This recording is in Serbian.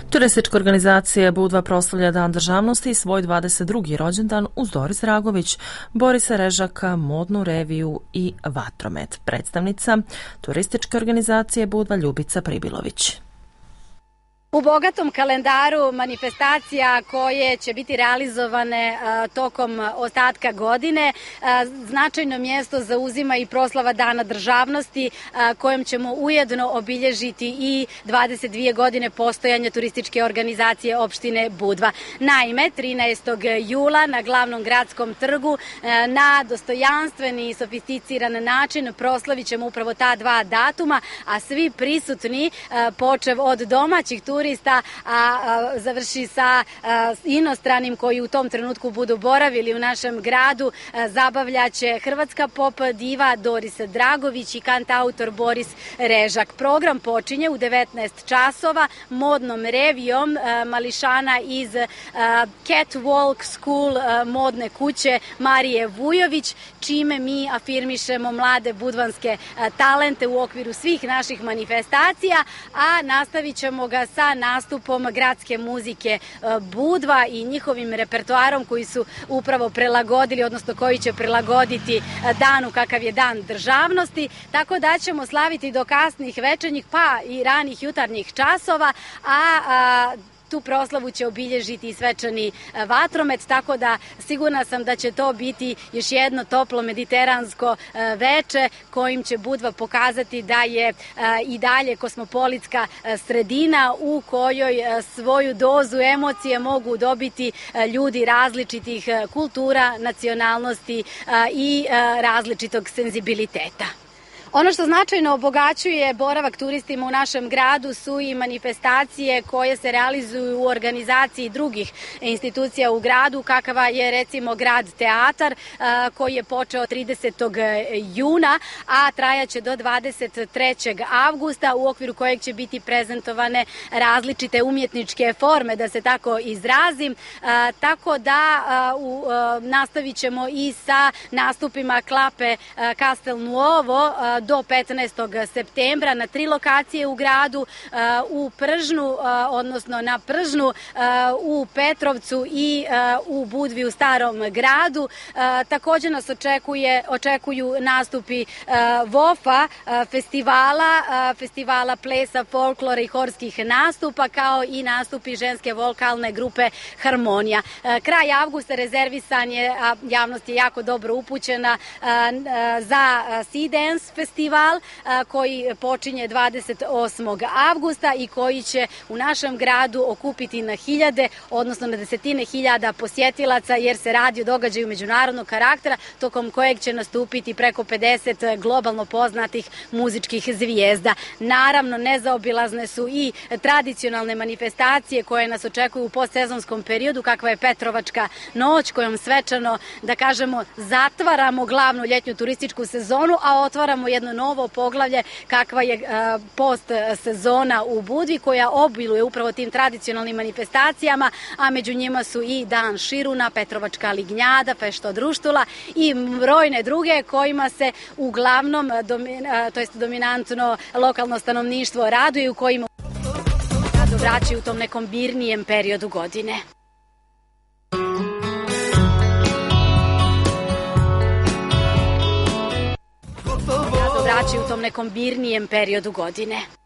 Turistička organizacija Budva proslavlja Dan državnosti i svoj 22. rođendan uz Doris Dragović, Borisa Režaka, modnu reviju i vatromet. Predstavnica turističke organizacije Budva Ljubica Pribilović. U bogatom kalendaru manifestacija koje će biti realizovane tokom ostatka godine, značajno mjesto zauzima i proslava Dana državnosti kojom ćemo ujedno obilježiti i 22 godine postojanja turističke organizacije opštine Budva. Naime, 13. jula na glavnom gradskom trgu na dostojanstveni i sofisticiran način proslavit ćemo upravo ta dva datuma, a svi prisutni, počev od domaćih turista, a završi sa inostranim koji u tom trenutku budu boravili u našem gradu, zabavljaće hrvatska pop diva Doris Dragović i kantautor Boris Režak. Program počinje u 19 časova modnom revijom mališana iz Catwalk School modne kuće Marije Vujović, čime mi afirmišemo mlade budvanske talente u okviru svih naših manifestacija, a nastavit ćemo ga sa nastupom gradske muzike Budva i njihovim repertoarom koji su upravo prilagodili, odnosno koji će prilagoditi danu kakav je Dan državnosti, tako da ćemo slaviti do kasnih večernjih pa i ranih jutarnjih časova, a tu proslavu će obilježiti i svečani vatromet, tako da sigurna sam da će to biti još jedno toplo mediteransko veče kojim će Budva pokazati da je i dalje kosmopolitska sredina u kojoj svoju dozu emocije mogu dobiti ljudi različitih kultura, nacionalnosti i različitog senzibiliteta. Ono što značajno obogaćuje boravak turistima u našem gradu su i manifestacije koje se realizuju u organizaciji drugih institucija u gradu, kakava je recimo Grad teatar koji je počeo 30. juna, a trajaće do 23. avgusta, u okviru kojeg će biti prezentovane različite umjetničke forme, da se tako izrazim, tako da nastavit ćemo i sa nastupima Klape Castel Nuovo do 15. septembra na 3 lokacije u gradu, u Pržnu, odnosno na Pržnu, u Petrovcu i u Budvi u Starom gradu. Također nas očekuju nastupi VOF-a, festivala plesa, folklora i horskih nastupa, kao i nastupi ženske vokalne grupe Harmonija. Kraj avgusta rezervisan je, a javnost je jako dobro upućena, za Sea Dance festival koji počinje 28. avgusta i koji će u našem gradu okupiti na hiljade, odnosno na desetine hiljada posjetilaca, jer se radi o događaju međunarodnog karaktera tokom kojeg će nastupiti preko 50 globalno poznatih muzičkih zvijezda. Naravno, nezaobilazne su i tradicionalne manifestacije koje nas očekuju u postsezonskom periodu, kakva je Petrovačka noć, kojom svečano, da kažemo, zatvaramo glavnu ljetnju turističku sezonu, a otvaramo jedno novo poglavlje kakva je post sezona u Budvi, koja obiluje upravo tim tradicionalnim manifestacijama, a među njima su i Dan Širuna, Petrovačka lignjada, Fešto društula i brojne druge kojima se uglavnom, dominantno lokalno stanovništvo raduje, u kojima vraćaju u tom nekom mirnijem periodu godine. Vraćaju u tom nekom mirnijem periodu godine.